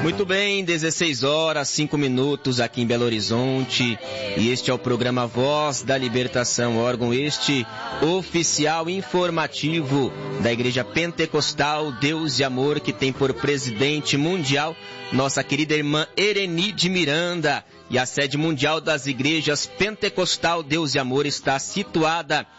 Muito bem, 16 horas, 5 minutos aqui em Belo Horizonte. E este é o programa Voz da Libertação, órgão este oficial informativo da Igreja Pentecostal Deus e Amor, que tem por presidente mundial nossa querida irmã Ereni de Miranda. E a sede mundial das igrejas Pentecostal Deus e Amor está situada